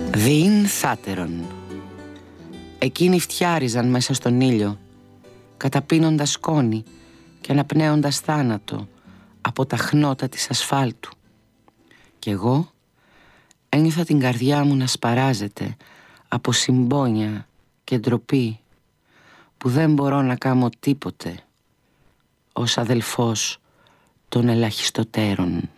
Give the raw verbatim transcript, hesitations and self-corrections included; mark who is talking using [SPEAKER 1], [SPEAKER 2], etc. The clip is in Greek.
[SPEAKER 1] Διήν θάτερον. Εκείνοι φτιάριζαν μέσα στον ήλιο, καταπίνοντας σκόνη και αναπνέοντας θάνατο από τα χνότα της ασφάλτου. Κι εγώ ένιωθα την καρδιά μου να σπαράζεται από συμπόνια και ντροπή, που δεν μπορώ να κάνω τίποτε ως αδελφός των ελαχιστοτέρων.